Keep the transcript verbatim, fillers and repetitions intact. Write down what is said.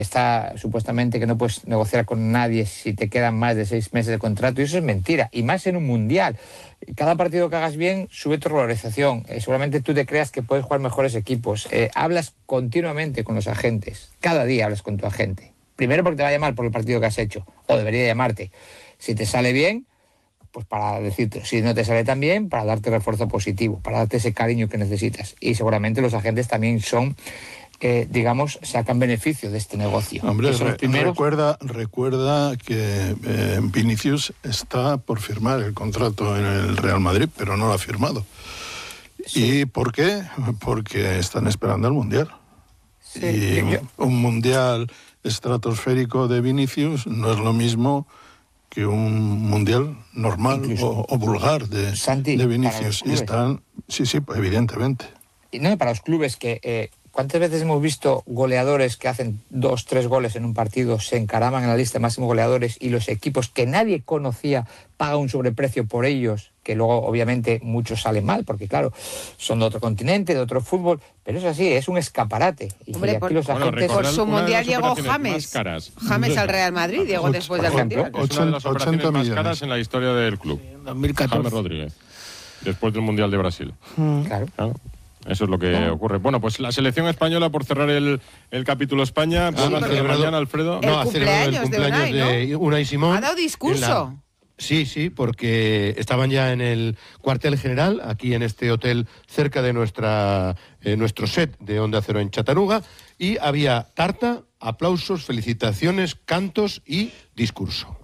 Está supuestamente que no puedes negociar con nadie si te quedan más de seis meses de contrato, y eso es mentira, y más en un mundial. Cada partido que hagas bien sube tu valorización, eh, seguramente tú te creas que puedes jugar mejores equipos, eh, hablas continuamente con los agentes, cada día hablas con tu agente, primero porque te va a llamar por el partido que has hecho, o debería llamarte. Si te sale bien, pues para decirte, si no te sale tan bien, para darte refuerzo positivo, para darte ese cariño que necesitas, y seguramente los agentes también son... Eh, digamos, sacan beneficio de este negocio. Hombre, re primeros... recuerda, recuerda que eh, Vinicius está por firmar el contrato en el Real Madrid, pero no lo ha firmado. Sí. ¿Y por qué? Porque están esperando el Mundial. Sí, y yo... un Mundial estratosférico de Vinicius no es lo mismo que un Mundial normal o, o vulgar de, Santi, de Vinicius. Y están, sí, sí, pues evidentemente. Y no, para los clubes que... Eh... ¿Cuántas veces hemos visto goleadores que hacen dos, tres goles en un partido, se encaraman en la lista de máximos goleadores y los equipos que nadie conocía pagan un sobreprecio por ellos, que luego obviamente muchos salen mal, porque claro, son de otro continente, de otro fútbol, pero es así, es un escaparate. Y Hombre, por, los bueno, agentes... por su mundial llegó James, James al Real Madrid, llegó ocho, después del mundial. Es una de las operaciones más caras en la historia del club. dos mil catorce. James Rodríguez, después del Mundial de Brasil. Mm. Claro. ¿Claro? Eso es lo que no. ocurre. Bueno, pues la selección española, por cerrar el, el capítulo España, sí, ¿puede hacer mañana, Alfredo? El no, ha celebrado el cumpleaños de Unai, ¿no? Unai Simón. ¿Ha dado discurso? La... Sí, sí, porque estaban ya en el cuartel general, aquí en este hotel cerca de nuestra eh, nuestro set de Onda Cero en Chatanuga, y había tarta, aplausos, felicitaciones, cantos y discurso.